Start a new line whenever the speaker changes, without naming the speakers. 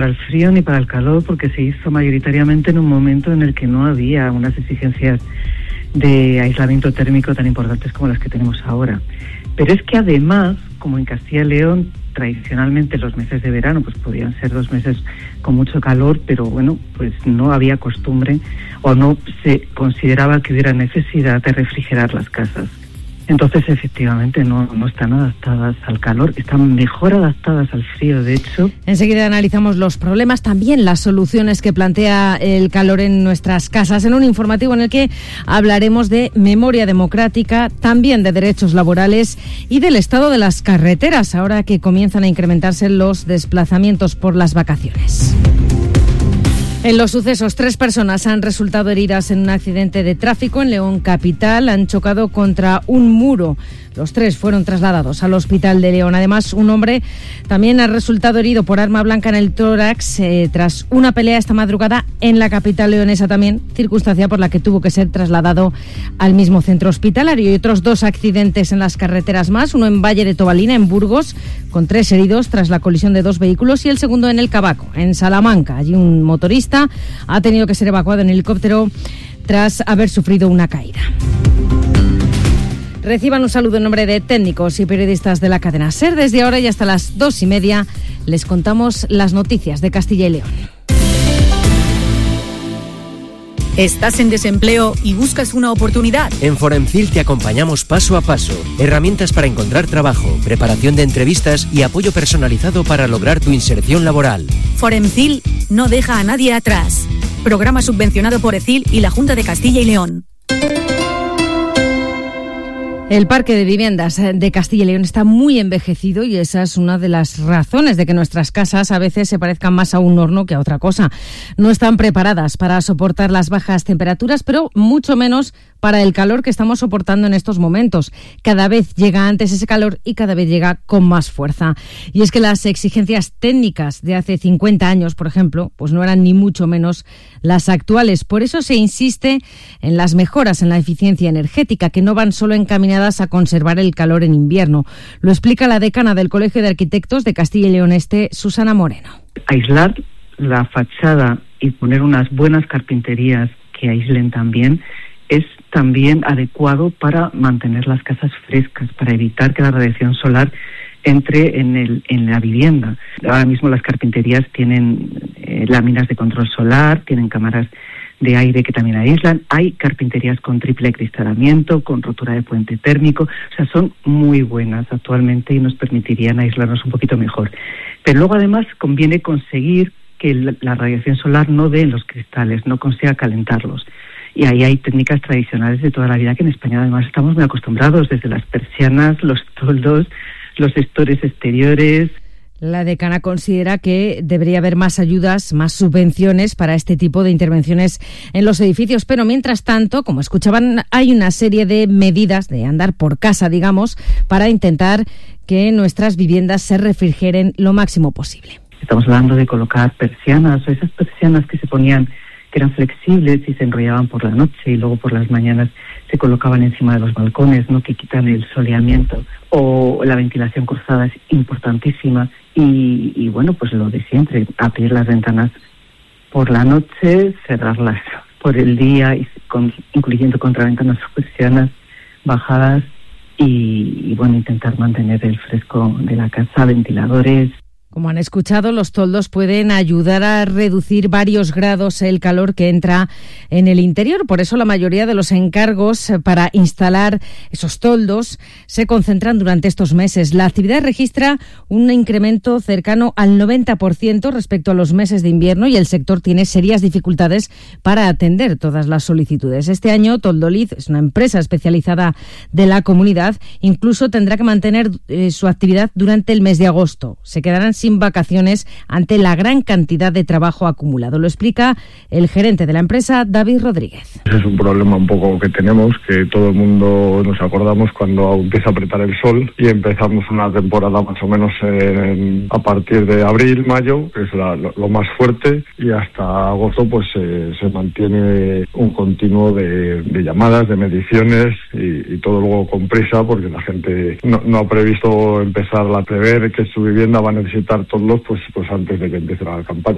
el frío ni para el calor, porque se hizo mayoritariamente en un momento en el que no había unas exigencias de aislamiento térmico tan importantes como las que tenemos ahora. Pero es que además, como en Castilla y León, tradicionalmente los meses de verano pues podían ser 2 meses con mucho calor, pero bueno, pues no había costumbre o no se consideraba que hubiera necesidad de refrigerar las casas. Entonces, efectivamente, no están adaptadas al calor, están mejor adaptadas al frío, de hecho.
Enseguida analizamos los problemas, también las soluciones que plantea el calor en nuestras casas, en un informativo en el que hablaremos de memoria democrática, también de derechos laborales y del estado de las carreteras, ahora que comienzan a incrementarse los desplazamientos por las vacaciones. En los sucesos, 3 personas han resultado heridas en un accidente de tráfico en León capital. Han chocado contra un muro. Los 3 fueron trasladados al hospital de León. Además, un hombre también ha resultado herido por arma blanca en el tórax tras una pelea esta madrugada en la capital leonesa también, circunstancia por la que tuvo que ser trasladado al mismo centro hospitalario. Y otros 2 accidentes en las carreteras más, uno en Valle de Tobalina, en Burgos, con 3 heridos tras la colisión de 2 vehículos, y el segundo en El Cabaco, en Salamanca. Allí un motorista ha tenido que ser evacuado en helicóptero tras haber sufrido una caída. Reciban un saludo en nombre de técnicos y periodistas de la cadena SER. Desde ahora y hasta las 2:30 les contamos las noticias de Castilla y León.
¿Estás en desempleo y buscas una oportunidad?
En Foremcil te acompañamos paso a paso. Herramientas para encontrar trabajo, preparación de entrevistas y apoyo personalizado para lograr tu inserción laboral.
Foremcil no deja a nadie atrás. Programa subvencionado por ECIL y la Junta de Castilla y León.
El parque de viviendas de Castilla y León está muy envejecido y esa es una de las razones de que nuestras casas a veces se parezcan más a un horno que a otra cosa. No están preparadas para soportar las bajas temperaturas, pero mucho menos para el calor que estamos soportando en estos momentos. Cada vez llega antes ese calor y cada vez llega con más fuerza. Y es que las exigencias técnicas de hace 50 años, por ejemplo, pues no eran ni mucho menos las actuales. Por eso se insiste en las mejoras en la eficiencia energética, que no van solo encaminadas a conservar el calor en invierno. Lo explica la decana del Colegio de Arquitectos de Castilla y León Este, Susana Moreno.
Aislar la fachada y poner unas buenas carpinterías que aíslen también es también adecuado para mantener las casas frescas, para evitar que la radiación solar entre en la vivienda. Ahora mismo las carpinterías tienen láminas de control solar, tienen cámaras de aire que también aíslan, hay carpinterías con triple acristalamiento, con rotura de puente térmico, o sea, son muy buenas actualmente y nos permitirían aislarnos un poquito mejor. Pero luego además conviene conseguir que la radiación solar no dé en los cristales, no consiga calentarlos. Y ahí hay técnicas tradicionales de toda la vida que en España además estamos muy acostumbrados, desde las persianas, los toldos, los estores exteriores.
La decana considera que debería haber más ayudas, más subvenciones para este tipo de intervenciones en los edificios, pero mientras tanto, como escuchaban, hay una serie de medidas de andar por casa, digamos, para intentar que nuestras viviendas se refrigeren lo máximo posible.
Estamos hablando de colocar persianas, o esas persianas que se ponían, que eran flexibles y se enrollaban por la noche y luego por las mañanas se colocaban encima de los balcones, ¿no?, que quitan el soleamiento. O la ventilación cruzada es importantísima y bueno, pues lo de siempre, abrir las ventanas por la noche, cerrarlas por el día, incluyendo contraventanas o persianas bajadas y bueno, intentar mantener el fresco de la casa, ventiladores.
Como han escuchado, los toldos pueden ayudar a reducir varios grados el calor que entra en el interior. Por eso la mayoría de los encargos para instalar esos toldos se concentran durante estos meses. La actividad registra un incremento cercano al 90% respecto a los meses de invierno y el sector tiene serias dificultades para atender todas las solicitudes. Este año, Toldolid es una empresa especializada de la comunidad. Incluso tendrá que mantener su actividad durante el mes de agosto. Se quedarán sin vacaciones ante la gran cantidad de trabajo acumulado. Lo explica el gerente de la empresa, David Rodríguez.
Ese es un problema un poco que tenemos, que todo el mundo nos acordamos cuando empieza a apretar el sol y empezamos una temporada más o menos a partir de abril, mayo, que es lo más fuerte, y hasta agosto pues se mantiene un continuo de llamadas, de mediciones y todo luego con prisa porque la gente no ha previsto empezar a prever que su vivienda va a necesitar todos pues antes de que empiece la campaña.